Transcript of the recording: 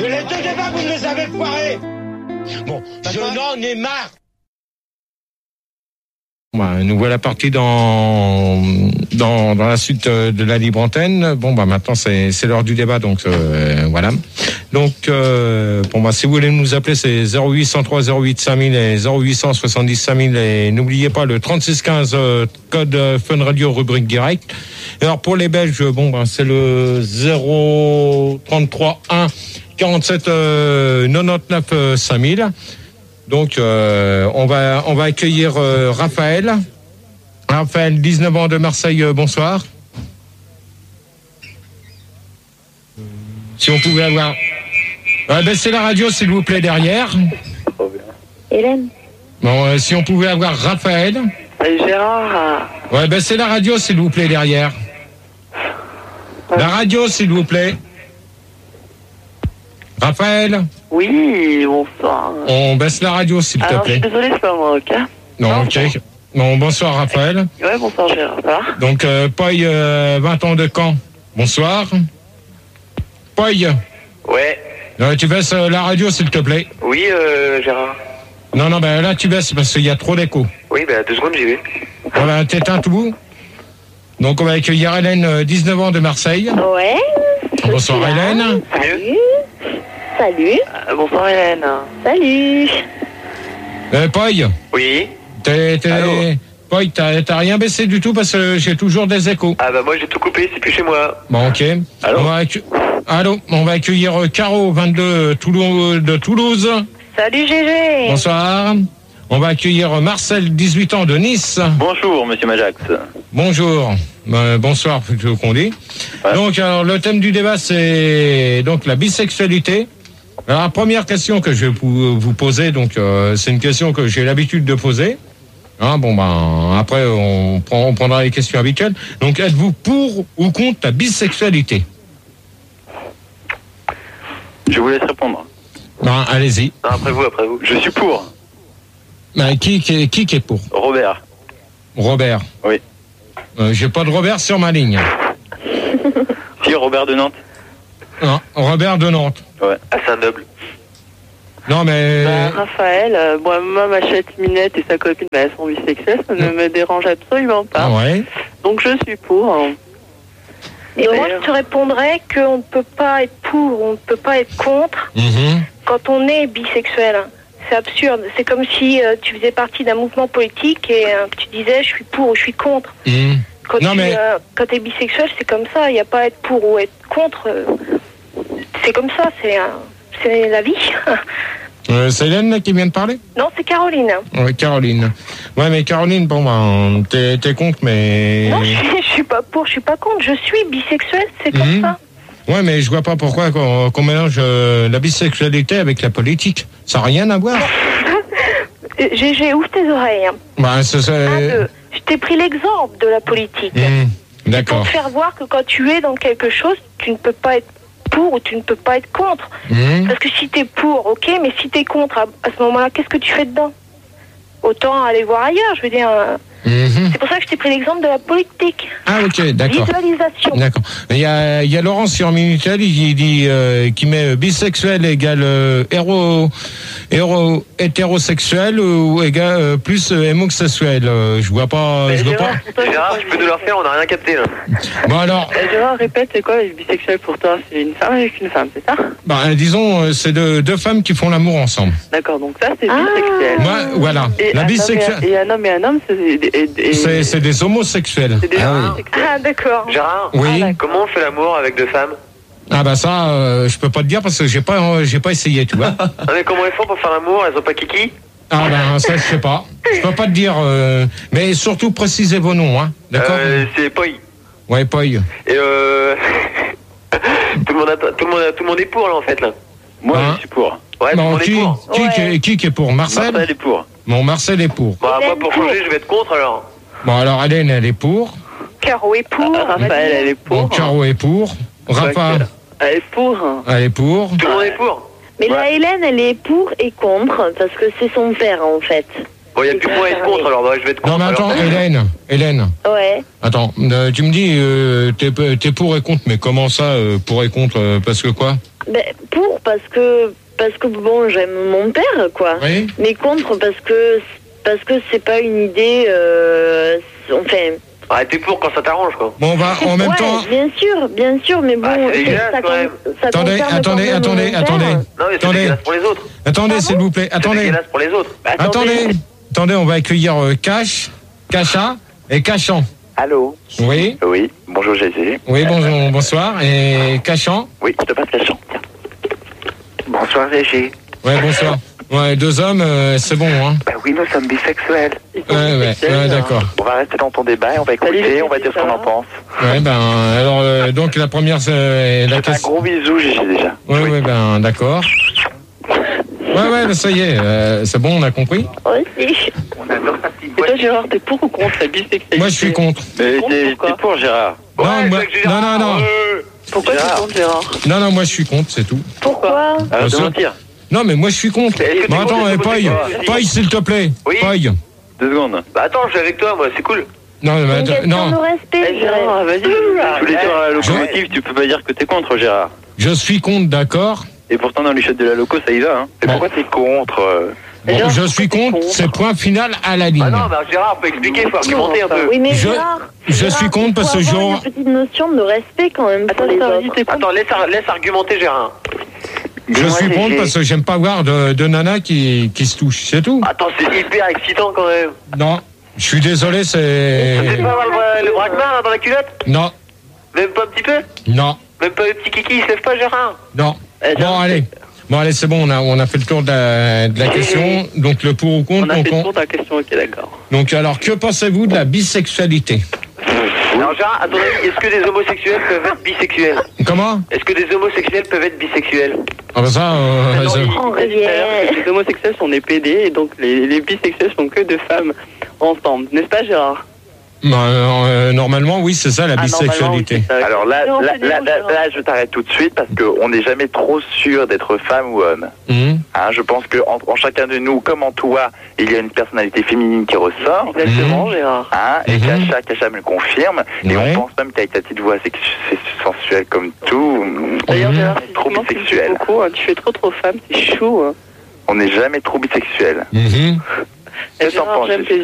les deux débats, vous me les avez foirés. Bon, je n'en ai marre. Nous voilà partis dans la suite de la libre antenne. Bon, maintenant c'est l'heure du débat, donc voilà. Donc si vous voulez nous appeler, c'est 0803 08 5000 et 0870 5000 et n'oubliez pas le 3615 code Fun Radio rubrique direct. Et alors pour les Belges, c'est le 033 1 47 99 5000. Donc on va accueillir Raphaël. Raphaël, 19 ans de Marseille, bonsoir. Si on pouvait avoir... baissez la radio s'il vous plaît derrière. Hélène. Bon, si on pouvait avoir Raphaël. Gérard. Ouais, baissez la radio s'il vous plaît derrière. La radio s'il vous plaît. Raphaël. Oui, bonsoir. On baisse la radio s'il te plaît. Je suis désolé, c'est pas moi, ok? Non, ok. Bon, bonsoir Raphaël. Ouais, bonsoir Gérard, ça va? Donc, Poy, 20 ans de Caen. Bonsoir. Poy. Ouais. Tu baisses la radio s'il te plaît. Oui, Gérard. Non, là tu baisses parce qu'il y a trop d'écho. Oui, 2 secondes, j'y vais. Voilà, t'éteins tout. Donc, on va accueillir Hélène, 19 ans de Marseille. Ouais. Bonsoir Hélène. Salut. Bonsoir Hélène. Salut. Poy. Oui. Poy, t'as rien baissé du tout parce que j'ai toujours des échos. Ah moi j'ai tout coupé, c'est plus chez moi. Bon, ok. Allô. On va accueillir Caro, 22 de Toulouse. Salut Gégé. Bonsoir. On va accueillir Marcel, 18 ans de Nice. Bonjour monsieur Majax. Bonjour. Bonsoir plutôt qu'on dit. Ouais. Donc alors le thème du débat c'est donc la bisexualité. Alors la première question que je vais vous poser, donc c'est une question que j'ai l'habitude de poser. Après on prendra les questions habituelles. Donc êtes-vous pour ou contre la bisexualité? Je vous laisse répondre. Allez-y. Non, après vous. Je suis pour. Qui est pour? Robert. Robert. Oui. J'ai pas de Robert sur ma ligne. Si, Robert de Nantes. Non, Robert de Nantes. Ouais. Ah, c'est un noble. Non, mais... Raphaël, moi, ma chatte Minette et sa copine, elles sont bisexuelles, ça ne me dérange absolument pas. Ouais. Donc je suis pour. Et moi, je te répondrais qu'on ne peut pas être pour, on ne peut pas être contre quand on est bisexuel. C'est absurde. C'est comme si tu faisais partie d'un mouvement politique et que tu disais je suis pour ou je suis contre. Quand tu es bisexuel, c'est comme ça. Il n'y a pas à être pour ou être contre. C'est comme ça. C'est la vie. C'est Hélène qui vient de parler? Non, c'est Caroline. Ouais, Caroline. Ouais, mais Caroline, t'es contre, mais... Non, je suis pas pour, je suis pas contre. Je suis bisexuelle, c'est comme ça. Ouais, mais je vois pas pourquoi qu'on mélange la bisexualité avec la politique. Ça n'a rien à voir. Gégé, ouvre tes oreilles. Je t'ai pris l'exemple de la politique. D'accord. Pour te faire voir que quand tu es dans quelque chose, tu ne peux pas être pour ou tu ne peux pas être contre. Parce que si t'es pour, ok, mais si t'es contre, à ce moment-là, qu'est-ce que tu fais dedans? Autant aller voir ailleurs, je veux dire. C'est pour ça que je t'ai pris l'exemple de la politique. Ah, ok, d'accord. Visualisation. D'accord. Il y a Laurent sur Minitel, il dit qui met bisexuel égale hétérosexuel ou égale plus homosexuel. Je vois pas. Gérard, tu peux nous le refaire, on n'a rien capté là. Bon alors. Gérard, répète, c'est quoi les bisexuels pour toi? C'est une femme avec une femme, c'est ça? Disons, c'est deux femmes qui font l'amour ensemble. D'accord, donc ça c'est bisexuel. Voilà. La bisexuelle. Et un homme et un homme, c'est des homosexuels. C'est des Ah, d'accord. Gérard, oui. Comment on fait l'amour avec deux femmes? Ça, je peux pas te dire parce que j'ai pas essayé, tu vois. Mais comment elles font pour faire l'amour? Elles ont pas kiki? Ça, je sais pas. Je peux pas te dire. Mais surtout, précisez vos noms, hein. D'accord? C'est Poy. Ouais, Poy. Et tout le monde est pour là en fait là. Moi je suis pour. Ouais, tout le monde est pour. Qui est pour? Marcel? Marcel est pour. Bon, Marcel est pour. Moi pour changer, je vais être contre alors. Bon, alors Hélène, elle est pour. Caro est pour. Raphaël, elle est pour. Bon, Caro est pour. Rafa. Elle est pour. Elle est pour. Tout le monde est pour. Mais la Hélène, elle est pour et contre, parce que c'est son père, en fait. Bon, il n'y a plus pour être contre, alors je vais être contre. Non, mais attends, Hélène. Ouais. Attends, tu me dis, t'es pour et contre, mais comment ça, pour et contre, parce que quoi? Pour, parce que bon, j'aime mon père, quoi. Oui. Mais contre, parce que c'est pas une idée, enfin... Ah, t'es pour quand ça t'arrange, quoi. Bon, on va en même temps. Bien sûr, mais bon, c'est dégueulasse, quand même. Attendez. Non, mais c'est dégueulasse pour les autres. Attendez, s'il vous plaît. C'est Attendez. dégueulasse pour les autres. Attendez, on va accueillir Cacha et Cachan. Allô? Oui. Oui, bonjour José. Oui, bonsoir. Et Cachan? Oui, je te passe Cachan. Tiens. Bonsoir Gégé. Ouais, bonsoir. Ouais, 2 hommes, c'est bon, hein? Bah oui, nous sommes bisexuels. Ouais, d'accord. On va rester dans ton débat et on va écouter, on va dire ce qu'on en pense. Ouais, alors, donc la première, c'est la question. Un gros bisou Gégé déjà. Ouais, d'accord. Ouais, ça y est, c'est bon, on a compris. Aussi. On adore ta petite Et toi, Gérard, t'es pour ou contre la bisexualité? Moi, je suis contre. Mais t'es pour Gérard. Non. Pourquoi t'es contre, Gérard? Non, moi, je suis contre, c'est tout. Pourquoi? Arrête de mentir. Non, mais moi, je suis contre. Bon, attends, Paille, s'il te plaît. Oui. Paille. 2 secondes. Bah attends, je suis avec toi, moi, c'est cool. Non, mais Une question non. de respect, Gérard, vas-y. Je voulais dire à la locomotive, tu peux pas dire que t'es contre Gérard. Je suis contre, d'accord. Et pourtant dans les chutes de la loco, ça y va, hein. Et pourquoi t'es contre Bon, je suis contre, c'est point final à la ligne. Ah non, bah Gérard, faut expliquer, faut argumenter un peu. Oui, mais Je suis contre parce que il faut avoir une petite notion de respect quand même pour les autres. Attends, laisse argumenter Gérard. Je suis contre parce que j'aime pas voir de nana qui se touche, c'est tout. Attends, c'est hyper excitant quand même. Non, je suis désolé, c'est... Tu sais pas avoir le braquemar là, dans la culotte? Non, Même pas un petit peu? non, Même pas le petit kiki, il se lève pas Gérard? non. Bon, allez, c'est bon, on a fait le tour de la question. Donc, le pour ou contre. On a fait le tour de la question, ok, d'accord. Donc, alors, que pensez-vous de la bisexualité? Alors Gérard, à ton avis, est-ce que des homosexuels peuvent être bisexuels? Comment? Est-ce que des homosexuels peuvent être bisexuels? Ah bah ça, Les homosexuels sont des PD et donc les bisexuels sont que deux femmes ensemble. N'est-ce pas, Gérard? Normalement, oui, c'est ça la bisexualité. Alors là, je t'arrête tout de suite parce qu'on n'est jamais trop sûr d'être femme ou homme. Hein, je pense qu'en chacun de nous, comme en toi, il y a une personnalité féminine qui ressort. Exactement, Gérard. Hein, et Cacha me le confirme. Et on pense même qu'avec ta petite voix, c'est sensuel comme tout. D'ailleurs, Gérard, trop bisexuel. Tu fais trop femme, c'est chou. On n'est jamais trop bisexuel. Et Gérard, j'aime tes